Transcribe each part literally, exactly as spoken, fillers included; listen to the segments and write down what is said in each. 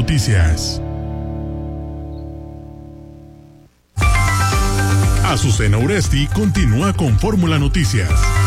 Noticias. Azucena Uresti continúa con Fórmula Noticias.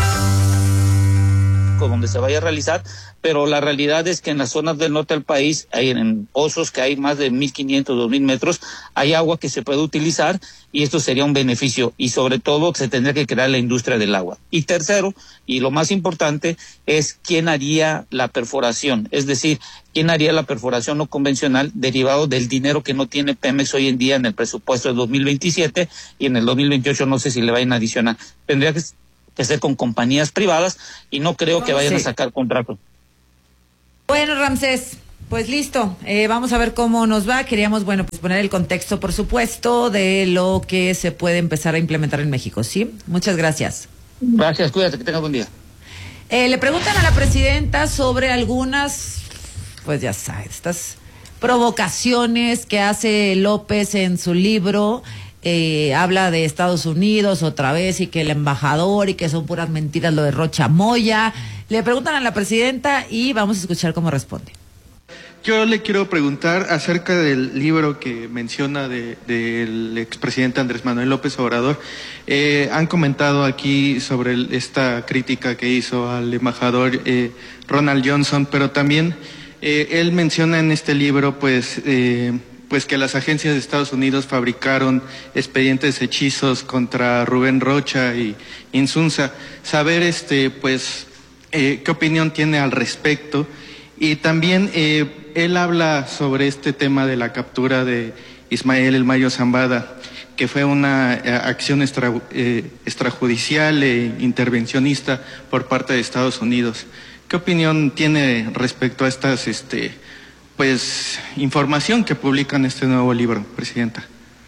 Donde se vaya a realizar, pero la realidad es que en las zonas del norte del país, hay en pozos que hay más de mil quinientos, dos mil metros, hay agua que se puede utilizar y esto sería un beneficio y sobre todo se tendría que crear la industria del agua. Y tercero, y lo más importante, es quién haría la perforación, es decir, quién haría la perforación no convencional derivado del dinero que no tiene Pemex hoy en día en el presupuesto de dos mil veintisiete y en el dos mil veintiocho no sé si le vayan a adicionar. Tendría que que ser con compañías privadas y no creo que vayan sí. a sacar contratos. Bueno, Ramsés, pues listo, eh, vamos a ver cómo nos va. Queríamos, bueno, pues poner el contexto, por supuesto, de lo que se puede empezar a implementar en México, ¿sí? Muchas gracias. Gracias, cuídate, que tengas buen día. Eh, le preguntan a la presidenta sobre algunas, pues ya sabes, estas provocaciones que hace López en su libro. Eh, habla de Estados Unidos otra vez y que el embajador y que son puras mentiras lo de Rocha Moya. Le preguntan a la presidenta y vamos a escuchar cómo responde. Yo le quiero preguntar acerca del libro que menciona de, del expresidente Andrés Manuel López Obrador. Eh, han comentado aquí sobre el, esta crítica que hizo al embajador eh, Ronald Johnson, pero también eh, él menciona en este libro pues... Eh, pues que las agencias de Estados Unidos fabricaron expedientes hechizos contra Rubén Rocha y Insunza. Saber, este, pues, eh, qué opinión tiene al respecto. Y también eh, él habla sobre este tema de la captura de Ismael El Mayo Zambada, que fue una eh, acción extra, eh, extrajudicial e intervencionista por parte de Estados Unidos. ¿Qué opinión tiene respecto a estas, este, pues, información que publica en este nuevo libro, presidenta?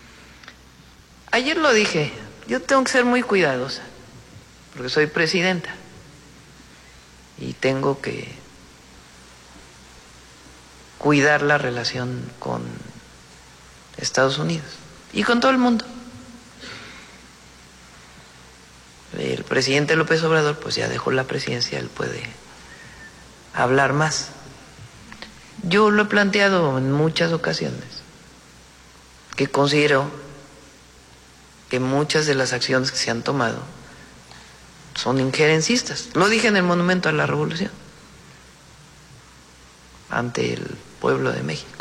Ayer lo dije, yo tengo que ser muy cuidadosa, porque soy presidenta y tengo que cuidar la relación con Estados Unidos y con todo el mundo. El presidente López Obrador pues ya dejó la presidencia, él puede hablar más. Yo lo he planteado en muchas ocasiones, que considero que muchas de las acciones que se han tomado son injerencistas. Lo dije en el Monumento a la Revolución, ante el pueblo de México.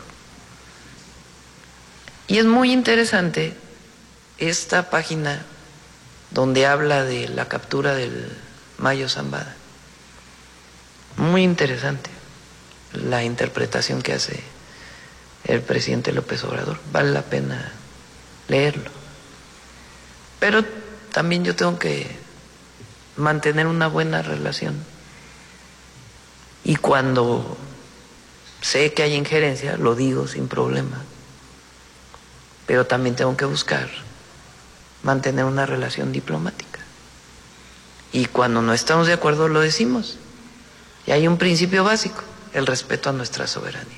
Y es muy interesante esta página donde habla de la captura del Mayo Zambada. Muy interesante la interpretación que hace el presidente López Obrador. Vale la pena leerlo. Pero también yo tengo que mantener una buena relación. Y cuando sé que hay injerencia, lo digo sin problema. Pero también tengo que buscar mantener una relación diplomática. Y cuando no estamos de acuerdo, lo decimos. Y hay un principio básico: el respeto a nuestra soberanía.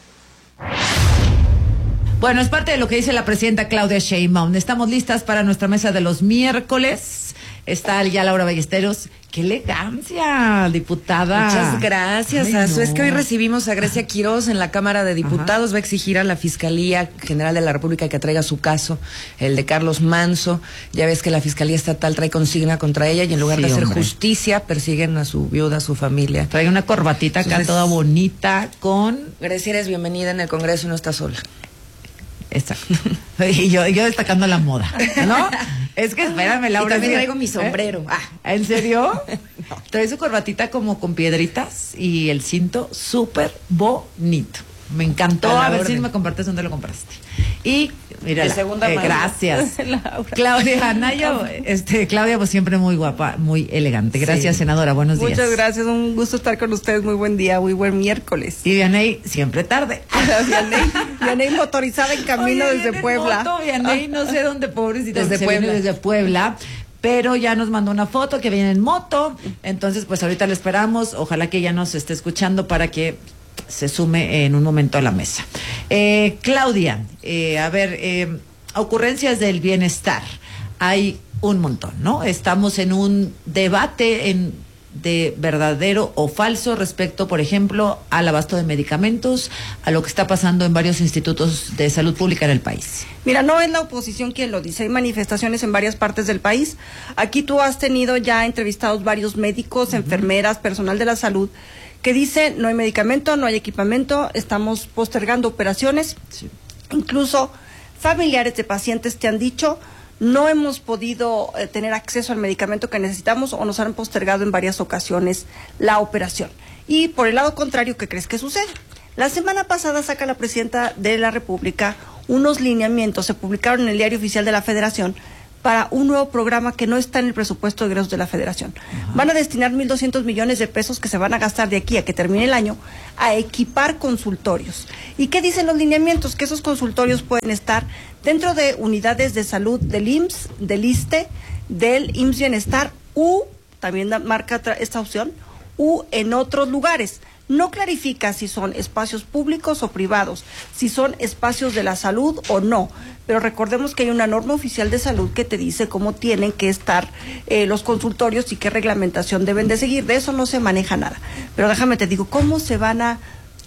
Bueno, es parte de lo que dice la presidenta Claudia Sheinbaum. Estamos listas para nuestra mesa de los miércoles. Está ya Laura Ballesteros. ¡Qué elegancia, diputada! Muchas gracias, Ay, Azu. no. Es que hoy recibimos a Grecia Quiroz en la Cámara de Diputados. Ajá. Va a exigir a la Fiscalía General de la República que traiga su caso, el de Carlos Manso. Ya ves que la Fiscalía Estatal trae consigna contra ella y en lugar sí, de hacer hombre. justicia, persiguen a su viuda, a su familia. Trae una corbatita acá Entonces, toda bonita con... Grecia, eres bienvenida en el Congreso y no estás sola. Exacto. Y yo, yo destacando la moda, ¿no? Es que espérame, Laura. Y también sí, traigo mi sombrero. ¿Eh? Ah, ¿en serio? No. Trae su corbatita como con piedritas y el cinto súper bonito. Me encantó. A, a ver orden. Si me compartes dónde lo compraste. Y mira, segunda eh, gracias. Claudia Anaya, este, Claudia, pues siempre muy guapa, muy elegante. Gracias, sí. Senadora. Buenos días. Muchas gracias, un gusto estar con ustedes. Muy buen día, muy buen miércoles. Y Vianey, siempre tarde. Vianey, Vianey motorizada en camino. Oye, desde Puebla. Moto, Vianey, no sé dónde, pobrecita, desde Puebla. Desde Puebla. Pero ya nos mandó una foto que viene en moto. Entonces, pues ahorita le esperamos. Ojalá que ella nos esté escuchando para que se sume en un momento a la mesa. Eh, Claudia, eh, a ver, eh, ocurrencias del bienestar. Hay un montón, ¿no? Estamos en un debate en de verdadero o falso respecto, por ejemplo, al abasto de medicamentos, a lo que está pasando en varios institutos de salud pública en el país? Mira, no es la oposición quien lo dice, hay manifestaciones en varias partes del país. Aquí tú has tenido ya entrevistados varios médicos, uh-huh. enfermeras, personal de la salud, que dicen no hay medicamento, no hay equipamiento, estamos postergando operaciones. Sí. Incluso familiares de pacientes te han dicho no hemos podido eh, tener acceso al medicamento que necesitamos o nos han postergado en varias ocasiones la operación. Y por el lado contrario, ¿qué crees que sucede? La semana pasada saca la presidenta de la República unos lineamientos, se publicaron en el Diario Oficial de la Federación, para un nuevo programa que no está en el presupuesto de egresos de la Federación. Ajá. Van a destinar mil doscientos millones de pesos que se van a gastar de aquí a que termine el año a equipar consultorios. ¿Y qué dicen los lineamientos? Que esos consultorios pueden estar dentro de unidades de salud del I M S S, del ISSSTE, del I M S S Bienestar, u, también marca esta opción, u en otros lugares. No clarifica si son espacios públicos o privados, si son espacios de la salud o no, pero recordemos que hay una norma oficial de salud que te dice cómo tienen que estar eh, los consultorios y qué reglamentación deben de seguir. De eso no se maneja nada, pero déjame te digo, ¿cómo se van a,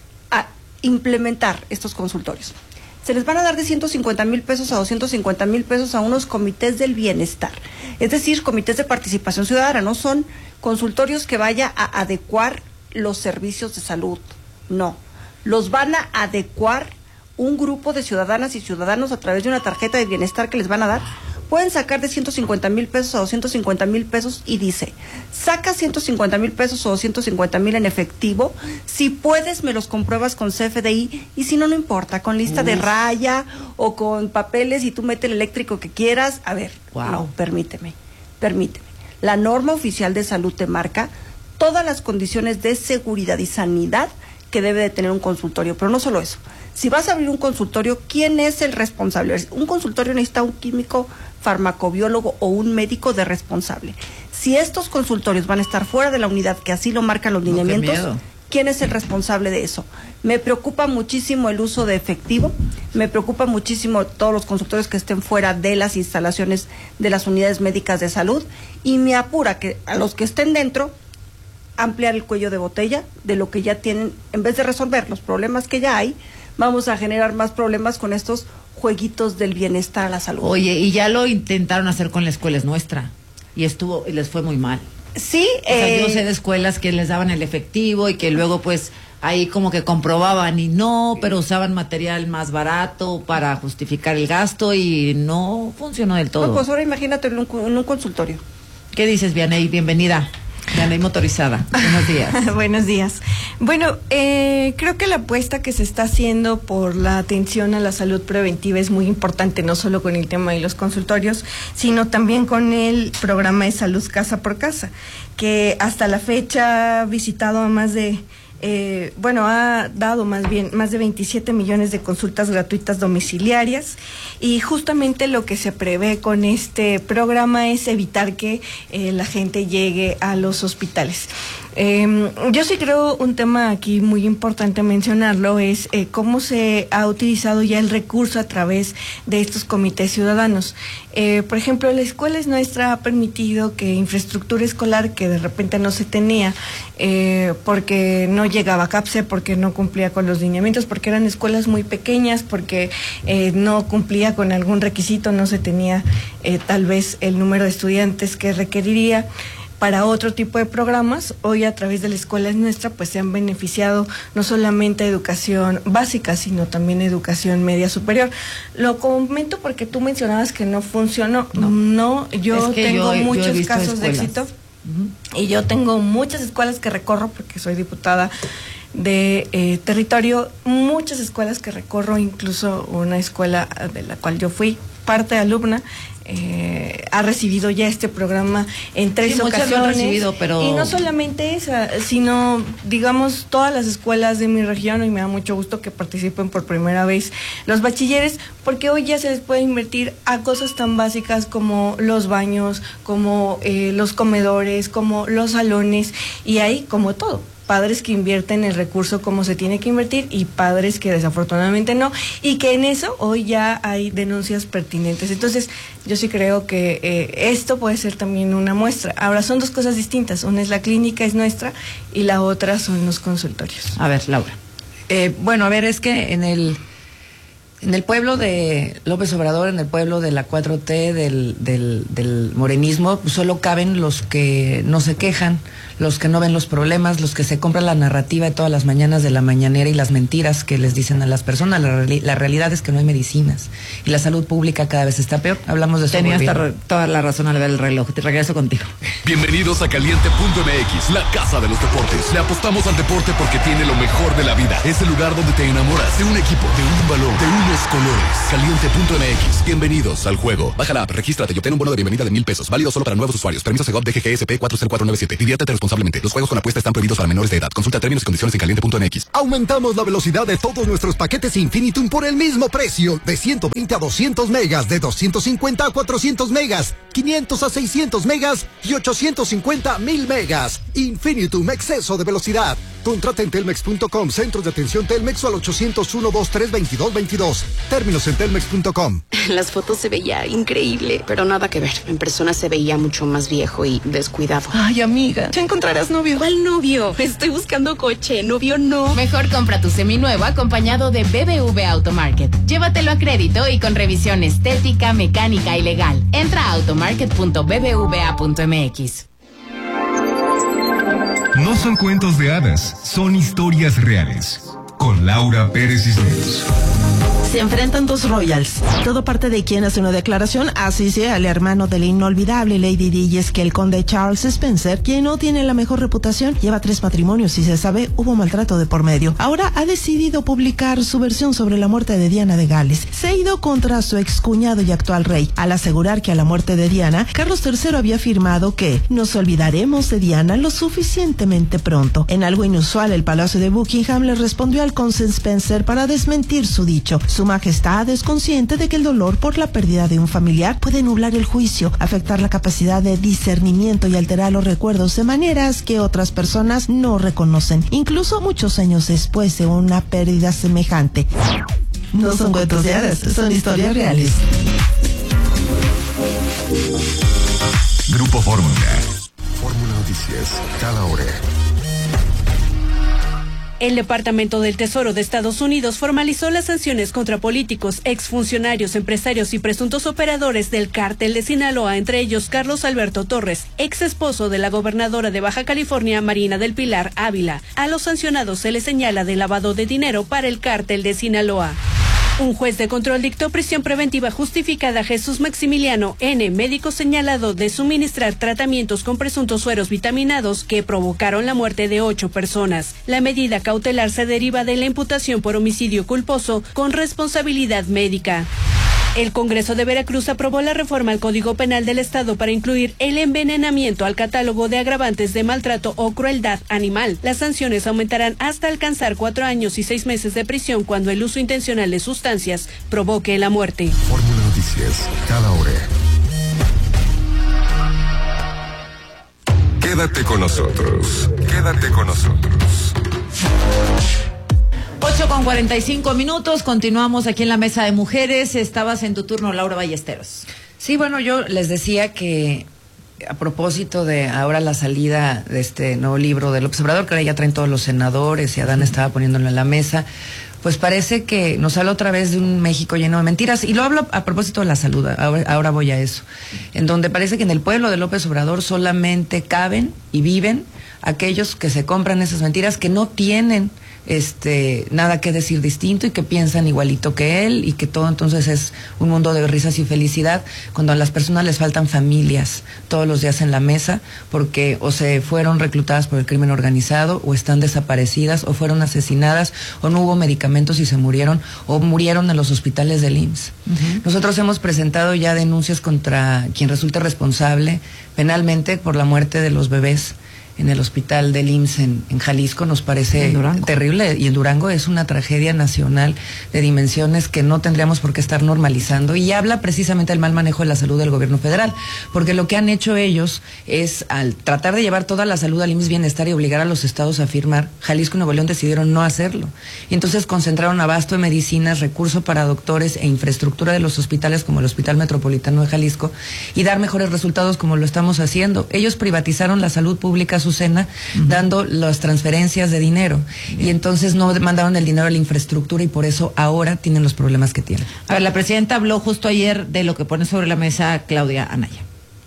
a implementar estos consultorios? Se les van a dar de ciento cincuenta mil pesos a doscientos cincuenta mil pesos a unos comités del bienestar, es decir, comités de participación ciudadana. No son consultorios que vaya a adecuar los servicios de salud, no, los van a adecuar un grupo de ciudadanas y ciudadanos a través de una tarjeta de bienestar que les van a dar. Pueden sacar de ciento cincuenta mil pesos a doscientos cincuenta mil pesos y dice, saca ciento cincuenta mil pesos o doscientos cincuenta mil en efectivo, si puedes me los compruebas con C F D I y si no, no importa, con lista Uf. de raya o con papeles y tú mete el eléctrico que quieras. A ver, wow. no, permíteme, permíteme. La norma oficial de salud te marca todas las condiciones de seguridad y sanidad que debe de tener un consultorio, pero no solo eso. Si vas a abrir un consultorio, ¿quién es el responsable? Un consultorio necesita un químico, farmacobiólogo o un médico de responsable. Si estos consultorios van a estar fuera de la unidad, que así lo marcan los lineamientos, no, ¿quién es el responsable de eso? Me preocupa muchísimo el uso de efectivo, me preocupa muchísimo todos los consultorios que estén fuera de las instalaciones de las unidades médicas de salud, y me apura que a los que estén dentro ampliar el cuello de botella de lo que ya tienen. En vez de resolver los problemas que ya hay, vamos a generar más problemas con estos jueguitos del bienestar a la salud. Oye, y ya lo intentaron hacer con la escuela es nuestra y estuvo y les fue muy mal. Sí, o sea, eh, yo sé de escuelas que les daban el efectivo y que luego pues ahí como que comprobaban y no, pero usaban material más barato para justificar el gasto y no funcionó del todo. No, pues ahora imagínate en un, en un consultorio. ¿Qué dices, Vianey? Bienvenida. Vianey Motorizada. Buenos días. Buenos días. Bueno, eh, creo que la apuesta que se está haciendo por la atención a la salud preventiva es muy importante, no solo con el tema de los consultorios, sino también con el programa de salud casa por casa, que hasta la fecha ha visitado a más de Eh, bueno, ha dado más bien más de veintisiete millones de consultas gratuitas domiciliarias, y justamente lo que se prevé con este programa es evitar que eh, la gente llegue a los hospitales. Eh, yo sí creo un tema aquí muy importante mencionarlo es eh, cómo se ha utilizado ya el recurso a través de estos comités ciudadanos. Eh, por ejemplo, la escuela es nuestra ha permitido que infraestructura escolar que de repente no se tenía eh, porque no llegaba CAPSE, porque no cumplía con los lineamientos, porque eran escuelas muy pequeñas, porque eh, no cumplía con algún requisito, no se tenía eh, tal vez el número de estudiantes que requeriría para otro tipo de programas. Hoy a través de la escuela es nuestra pues se han beneficiado no solamente educación básica, sino también educación media superior. Lo comento porque tú mencionabas que no funcionó. No, no yo es que tengo yo, muchos yo casos de éxito. Uh-huh. Y yo tengo muchas escuelas que recorro porque soy diputada de eh, territorio, muchas escuelas que recorro, incluso una escuela de la cual yo fui parte de alumna, eh, ha recibido ya este programa en tres sí, ocasiones. Muchas lo han recibido, pero... Y no solamente esa, sino, digamos, todas las escuelas de mi región, y me da mucho gusto que participen por primera vez los bachilleres, porque hoy ya se les puede invertir a cosas tan básicas como los baños, como eh, los comedores, como los salones, y ahí como todo. padres que invierten el recurso como se tiene que invertir y padres que desafortunadamente no, y que en eso hoy ya hay denuncias pertinentes. Entonces yo sí creo que eh, esto puede ser también una muestra. Ahora son dos cosas distintas, una es la clínica, es nuestra, y la otra son los consultorios. A ver, Laura. Eh, bueno, a ver, es que en el en el pueblo de López Obrador, en el pueblo de la cuatro T, del, del, del morenismo, pues solo caben los que no se quejan, los que no ven los problemas, los que se compran la narrativa de todas las mañanas de la mañanera y las mentiras que les dicen a las personas. La, la realidad es que no hay medicinas y la salud pública cada vez está peor. Hablamos de eso. Tenías toda la razón al ver el reloj. Te regreso contigo. Bienvenidos a Caliente punto M X, la casa de los deportes. Le apostamos al deporte porque tiene lo mejor de la vida. Es el lugar donde te enamoras de un equipo, de un balón, de unos colores. Caliente punto M X. Bienvenidos al juego. Baja la app, regístrate y obtén un bono de bienvenida de mil pesos. Válido solo para nuevos usuarios. Permiso Segov D G G S P cuatro cero cuatro nueve siete. Diviértete responsablemente. Los juegos con apuesta están prohibidos para menores de edad. Consulta términos y condiciones en caliente punto M X. Aumentamos la velocidad de todos nuestros paquetes Infinitum por el mismo precio. De ciento veinte a doscientos megas, de doscientos cincuenta a cuatrocientos megas, quinientos a seiscientos megas y ochocientos cincuenta a mil megas. Infinitum, exceso de velocidad. Contrata en telmex punto com, centros de atención Telmex o al ochocientos uno, veintitrés, veintidós, veintidós. Términos en telmex punto com. Las fotos se veía increíble, pero nada que ver. En persona se veía mucho más viejo y descuidado. Ay, amiga, ya encontrarás novio. ¿Cuál novio? Estoy buscando coche, novio no. Mejor compra tu seminuevo acompañado de B B V Automarket. Llévatelo a crédito y con revisión estética, mecánica y legal. Entra a automarket punto b b v a punto m x. No son cuentos de hadas, son historias reales. Con Laura Pérez Cisneros. Se enfrentan dos royals. Todo parte de quien hace una declaración, así sea el hermano de la inolvidable Lady Di, y es que el conde Charles Spencer, quien no tiene la mejor reputación, lleva tres matrimonios y se sabe hubo maltrato de por medio. Ahora ha decidido publicar su versión sobre la muerte de Diana de Gales. Se ha ido contra su excuñado y actual rey, al asegurar que a la muerte de Diana, Carlos tercero había afirmado que nos olvidaremos de Diana lo suficientemente pronto. En algo inusual, el Palacio de Buckingham le respondió al conde Spencer para desmentir su dicho. Su majestad es consciente de que el dolor por la pérdida de un familiar puede nublar el juicio, afectar la capacidad de discernimiento y alterar los recuerdos de maneras que otras personas no reconocen, incluso muchos años después de una pérdida semejante. No son cuentos de hadas, son historias reales. Grupo Fórmula. Fórmula Noticias, cada hora. El Departamento del Tesoro de Estados Unidos formalizó las sanciones contra políticos, exfuncionarios, empresarios y presuntos operadores del cártel de Sinaloa, entre ellos Carlos Alberto Torres, ex esposo de la gobernadora de Baja California, Marina del Pilar Ávila. A los sancionados se les señala de lavado de dinero para el cártel de Sinaloa. Un juez de control dictó prisión preventiva justificada a Jesús Maximiliano N., médico señalado de suministrar tratamientos con presuntos sueros vitaminados que provocaron la muerte de ocho personas. La medida cautelar se deriva de la imputación por homicidio culposo con responsabilidad médica. El Congreso de Veracruz aprobó la reforma al Código Penal del Estado para incluir el envenenamiento al catálogo de agravantes de maltrato o crueldad animal. Las sanciones aumentarán hasta alcanzar cuatro años y seis meses de prisión cuando el uso intencional de sustancias provoque la muerte. Fórmula Noticias, cada hora. Quédate con nosotros. Quédate con nosotros. ocho con cuarenta y cinco minutos, continuamos aquí en la mesa de mujeres. Estabas en tu turno, Laura Ballesteros. Sí, bueno, yo les decía que a propósito de ahora la salida de este nuevo libro de López Obrador, que ahora ya traen todos los senadores y Adán estaba poniéndolo en la mesa, pues parece que nos habla otra vez de un México lleno de mentiras. Y lo hablo a propósito de la salud, ahora, ahora voy a eso. En donde parece que en el pueblo de López Obrador solamente caben y viven aquellos que se compran esas mentiras, que no tienen este nada que decir distinto y que piensan igualito que él, y que todo entonces es un mundo de risas y felicidad, cuando a las personas les faltan familias todos los días en la mesa, porque o se fueron reclutadas por el crimen organizado, o están desaparecidas, o fueron asesinadas, o no hubo medicamentos y se murieron, o murieron en los hospitales del I M S S. Uh-huh. Nosotros hemos presentado ya denuncias contra quien resulte responsable penalmente por la muerte de los bebés en el hospital del I M S S en, en Jalisco nos parece terrible, y en Durango es una tragedia nacional de dimensiones que no tendríamos por qué estar normalizando, y habla precisamente del mal manejo de la salud del gobierno federal, porque lo que han hecho ellos es, al tratar de llevar toda la salud al I M S S Bienestar y obligar a los estados a firmar, Jalisco y Nuevo León decidieron no hacerlo, y entonces concentraron abasto de medicinas, recursos para doctores e infraestructura de los hospitales como el Hospital Metropolitano de Jalisco, y dar mejores resultados como lo estamos haciendo. Ellos privatizaron la salud pública, Azucena, uh-huh. dando las transferencias de dinero, y entonces no mandaron el dinero a la infraestructura, y por eso ahora tienen los problemas que tienen. A ver, la presidenta habló justo ayer de lo que pone sobre la mesa Claudia Anaya.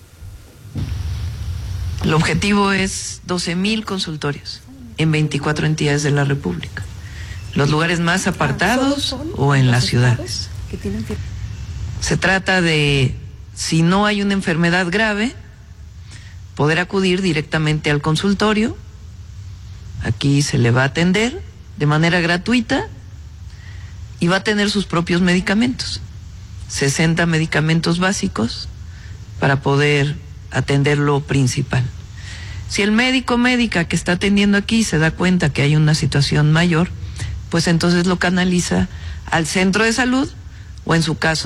El objetivo es doce mil consultorios en veinticuatro entidades de la República, los lugares más apartados o en las ciudades. Se trata de, si no hay una enfermedad grave, poder acudir directamente al consultorio. Aquí se le va a atender de manera gratuita y va a tener sus propios medicamentos, sesenta medicamentos básicos para poder atender lo principal. Si el médico o médica que está atendiendo aquí se da cuenta que hay una situación mayor, pues entonces lo canaliza al centro de salud, o en su caso